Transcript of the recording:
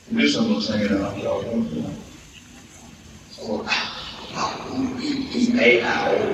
Adesso non sai che era una cosa. Lei ha